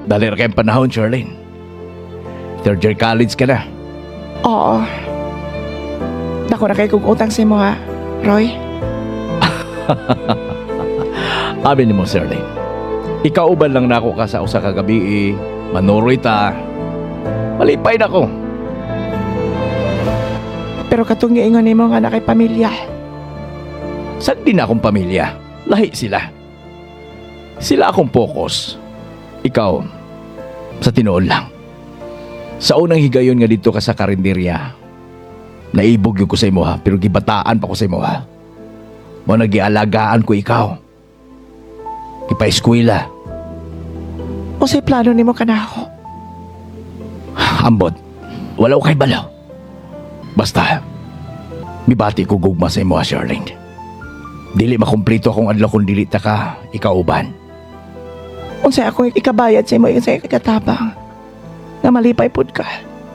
Dali ra kayong panahon, Charlene. Third year college ka na. Oo. Dako na kay kong utang sa mo ha, Roy. Amin ni mo, Charlene. Ikauban lang na ako ka sa usa ka gabi, manuroy ta. Malipay na ko. Pero katong giingon nimo nga na kay pamilya. Sad din akong pamilya. Lahi sila. Sila akong focus. Ikaw, sa tinuod lang. Sa unang higayon nga dito ka sa karinderya, naibog yung ko sa imo ha, pero gibataan pa ko sa imo ha. Mo nagialagaan ko ikaw. Ipa-eskwela. O say plano nimo kana ako. Ambot, wala ko kay balaw. Basta, mibati ko gugma sa imo ha, Charlene. Dili makumplito akong adlaw kung dili ta ka, ikauban. Unsay ako ikabayad sa imo yung sa ikatabang. Nga malipay pud ka.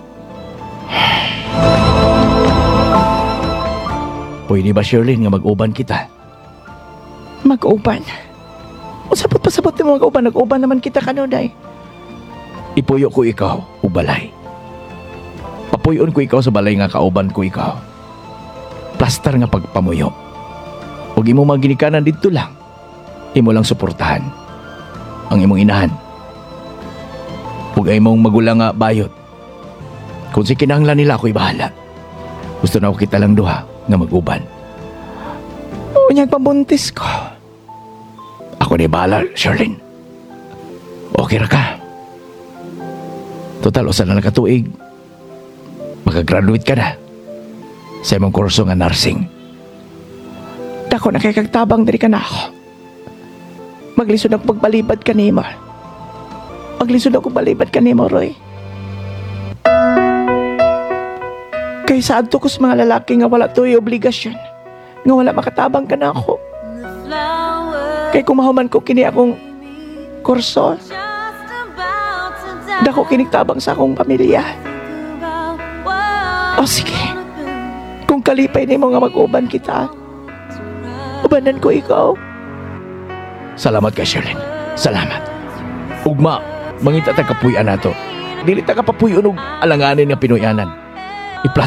Pwede ba, Charlene, nga mag-uban kita? Mag-uban. Usapot pasabot mo mag-uban. Nag-uban naman kita kanunay. Ipuyo ko ikaw, ug balay. Papuyon ko ikaw sa balay nga kauban ko ikaw. Plaster nga pagpamuyo. Huwag imo mga ginikanan dito lang. Imo lang suportahan ang imong inahan. Huwag ay mong magulang nga bayot. Kung si kinahanglan nila ako'y bahala. Gusto na ako kita lang duha nga mag-uban. Unyag pambuntis ko. Ako na bahala, Charlene. Okay ra ka. Total, usa na nakatuig. Makagraduate ka na sa imong kurso nga nursing. Dako na kay kagtabang diri ka na ako. Maglisod ako pagbalibad ka nimo. Maglisod ako balibad ka nimo, Roy. Kay saad to ko sa mga lalaki nga wala to'y obligasyon. Nga wala makatabang ka na ako. Kay kumahuman ko kini akong kurso. Dako kiniktabang sa akong pamilya. O sige. Kung kalipay nimo nga mag-uban kita, ubanan ko ikaw. Salamat ka, Charlene. Salamat. Ugma, mangita ta kapuy-an nato. Dili ta kapapuy-an og alanganin nga Pinoyanan.